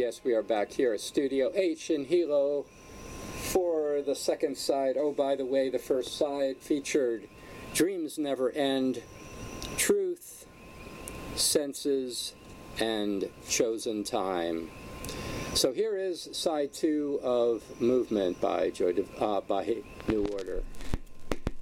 Yes, we are back here at Studio H in Hilo for the second side. Oh, by the way, the first side featured Dreams Never End, Truth, Senses, and Chosen Time. So here is side 2 of Movement by by New Order.